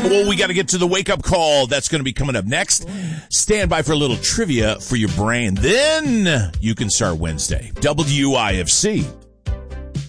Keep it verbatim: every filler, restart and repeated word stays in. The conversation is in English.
Well, we got to get to the wake-up call. That's going to be coming up next. Stand by for a little trivia for your brain. Then you can start Wednesday. W I F C.